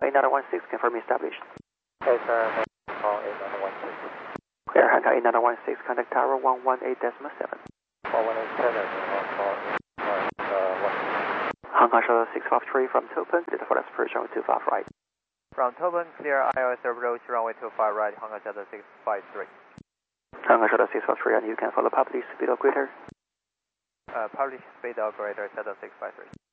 8916, confirm established. Hey, sir, call 8916. Clear, Hangar 8916, contact tower 118.7. 118.7, call 1. Hong Kong Shuttle 653 from Topin, data for approach runway 25 right. From Topin, clear ILS approach runway 25 right, Hong Kong Shuttle 653. Hong Kong Shuttle 653, and you can follow public speed or greater. Public speed or greater, Shuttle 653.